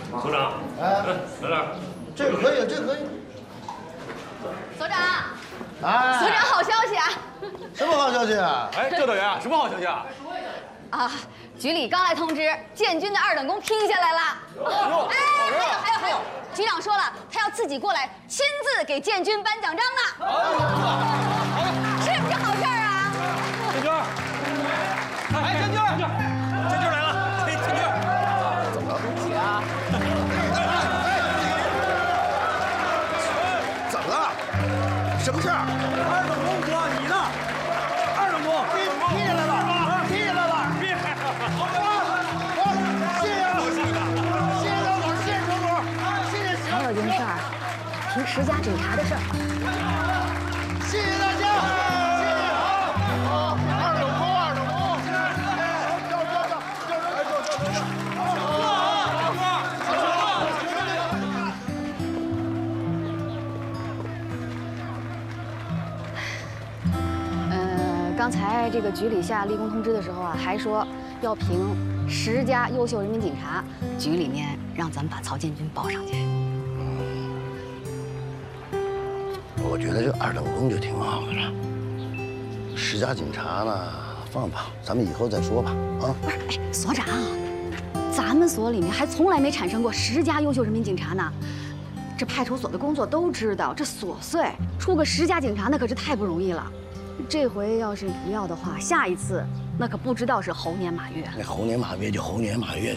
所长， 哎， 来这儿。 这个可以，这个可以。 所长， 哎， 所长，好消息啊！ 什么好消息啊？ 哎，教导员，什么好消息啊？ 啊，局里刚来通知，建军的2等功批下来了。哎，还有，局长说了，他要自己过来亲自给建军颁奖章呢。是不是好事儿啊？ 建军，哎，建军来了，建军， 怎么了？ 起啊！ 怎么了？什么事儿 2等功哥，你呢？2等功， 批下来了，批下来了。谢谢啊，谢谢老总，谢谢总总，谢谢。 还有件事儿，评10家警察的事儿。 谢谢大家，谢谢好，2等功，2等功， 刚才这个局里下立功通知的时候啊，还说要评10家优秀人民警察，局里面让咱们把曹建军报上去。 我觉得这2等功就挺好的了。10家警察呢，放吧，咱们以后再说吧。啊， 不是，哎，所长，咱们所里面还从来没产生过10家优秀人民警察呢。这派出所的工作都知道，这琐碎，出个10家警察那可是太不容易了。这回要是不要的话，下一次那可不知道是猴年马月。 那猴年马月就猴年马月